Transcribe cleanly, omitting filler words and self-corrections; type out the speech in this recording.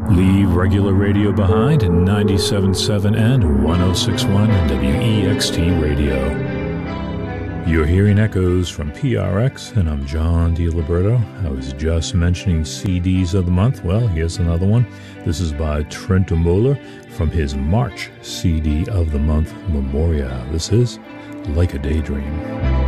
Leave regular radio behind in 97.7 and 106.1 WEXT Radio. You're hearing echoes from PRX, and I'm John DiLiberto. I was just mentioning CDs of the month. Well, here's another one. This is by Trentemøller from his March CD of the month, Memoria. This is Like a Daydream.